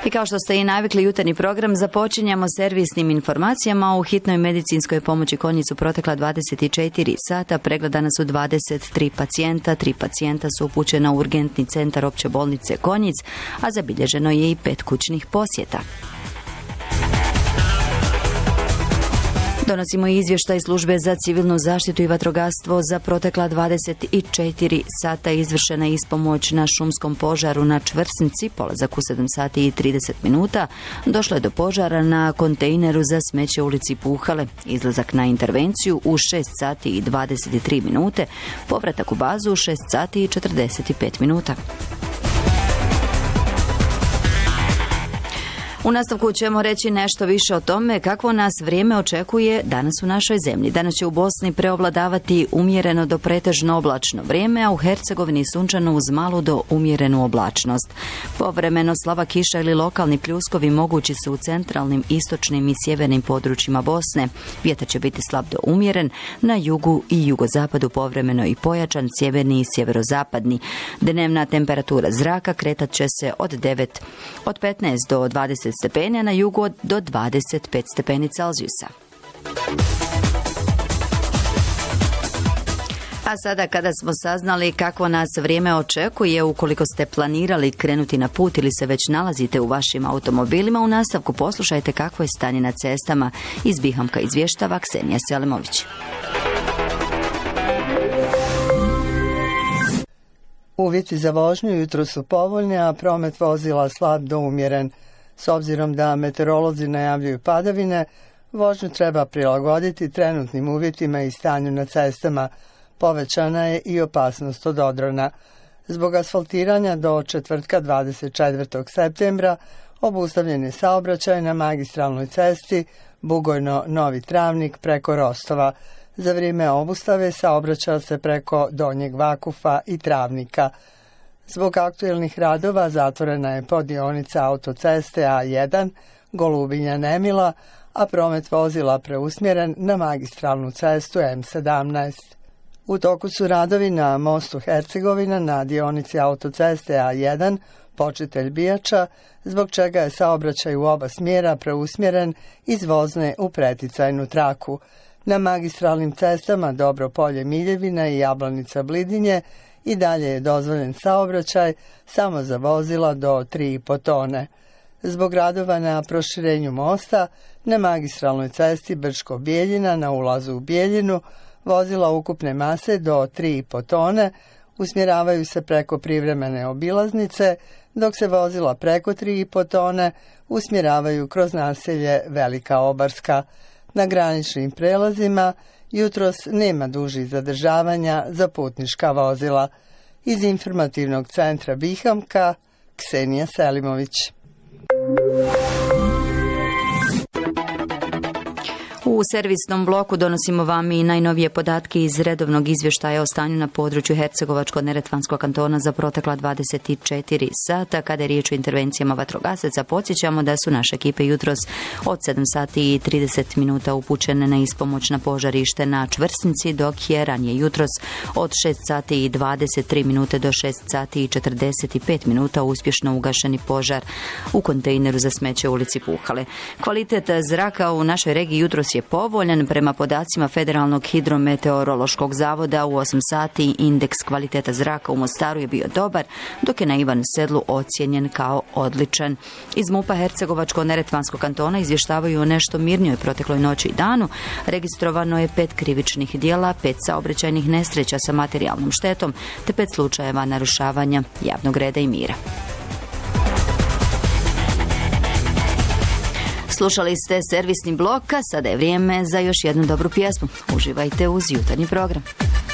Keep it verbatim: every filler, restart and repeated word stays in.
I kao što ste i navikli, jutarnji program započinjamo servisnim informacijama. U hitnoj medicinskoj pomoći Konjic u protekla dvadeset četiri sata pregledana su dvadeset tri pacijenta, tri pacijenta su upućena u urgentni centar opće bolnice Konjic, a zabilježeno je i pet kućnih posjeta. Donosimo i izvještaj službe za civilnu zaštitu i vatrogastvo. Za protekla dvadeset četiri sata izvršena je ispomoć na šumskom požaru na Čvrsnici, polazak u sedam sati i trideset minuta. Došlo je do požara na kontejneru za smeće u ulici Puhale. Izlazak na intervenciju u šest sati i dvadeset tri minute, povratak u bazu u šest sati i četrdeset pet minuta. U nastavku ćemo reći nešto više o tome kakvo nas vrijeme očekuje danas u našoj zemlji. Danas će u Bosni preovladavati umjereno do pretežno oblačno vrijeme, a u Hercegovini sunčano uz malu do umjerenu oblačnost. Povremeno slaba kiša ili lokalni pljuskovi mogući su u centralnim, istočnim i sjevernim područjima Bosne. Vjetar će biti slab do umjeren, na jugu i jugozapadu povremeno i pojačan, sjeverni i sjeverozapadni. Dnevna temperatura zraka kretat će se od devet, od petnaest do dvadeset stepeni, a na jugu do dvadeset pet stepeni Celzijusa. A sada kada smo saznali kako nas vrijeme očekuje, ukoliko ste planirali krenuti na put ili se već nalazite u vašim automobilima, u nastavku poslušajte kakvo je stanje na cestama. Iz Bihamka izvještava Ksenija Selimović. Uvjeti za vožnju jutro su povoljni, a promet vozila slab do umjeren. S obzirom da meteorolozi najavljuju padavine, vožnju treba prilagoditi trenutnim uvjetima i stanju na cestama. Povećana je i opasnost od odrona. Zbog asfaltiranja do četvrtka dvadeset četvrtog septembra obustavljen je saobraćaj na magistralnoj cesti Bugojno-Novi Travnik preko Rostova. Za vrijeme obustave saobraća se preko Donjeg Vakufa i Travnika. Zbog aktuelnih radova zatvorena je podionica autoceste A jedan Golubinja-Nemila, a promet vozila preusmjeren na magistralnu cestu M sedamnaest. U toku su radovi na mostu Hercegovina na dionici autoceste A jedan Počitelj Bijača, zbog čega je saobraćaj u oba smjera preusmjeren iz vozne u preticajnu traku. Na magistralnim cestama Dobro Polje Miljevina i Jablanica Blidinje i dalje je dozvoljen saobraćaj samo za vozila do tri i po tone. Zbog radova na proširenju mosta na magistralnoj cesti Brčko-Bijeljina na ulazu u Bijeljinu vozila ukupne mase do tri i po tone usmjeravaju se preko privremene obilaznice, dok se vozila preko tri i po tone usmjeravaju kroz naselje Velika Obarska. Na graničnim prelazima jutros nema dužih zadržavanja za putnička vozila. Iz informativnog centra Bihamka, Ksenija Selimović. U servisnom bloku donosimo vam i najnovije podatke iz redovnog izvještaja o stanju na području Hercegovačko-Neretvanskog kantona za protekla dvadeset četiri sata. Kada je riječ o intervencijama vatrogasaca, podsjećamo da su naše ekipe jutros od sedam sati i trideset minuta upućene na ispomoć na požarište na Čvrsnici, dok je ranije jutros od šest sati i dvadeset tri minute do šest sati i četrdeset pet minuta uspješno ugašeni požar u kontejneru za smeće u ulici Puhale. Kvalitet zraka u našoj regiji jutros je povoljan. Prema podacima Federalnog hidrometeorološkog zavoda u osam sati indeks kvaliteta zraka u Mostaru je bio dobar, dok je na Ivan Sedlu ocijenjen kao odličan. Iz MUP-a Hercegovačko-Neretvanskog kantona izvještavaju o nešto mirnijoj protekloj noći i danu. Registrovano je pet krivičnih djela, pet saobraćajnih nesreća sa materijalnom štetom, te pet slučajeva narušavanja javnog reda i mira. Slušali ste servisni blok, a sada je vrijeme za još jednu dobru pjesmu. Uživajte uz jutarnji program.